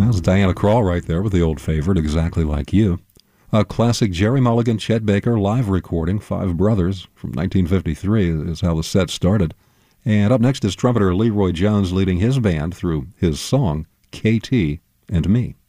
That's Diana Krall right there with the old favorite, Exactly Like You. A classic Jerry Mulligan, Chet Baker live recording, Five Brothers, from 1953 is how the set started. And up next is trumpeter Leroy Jones leading his band through his song, KT and Me.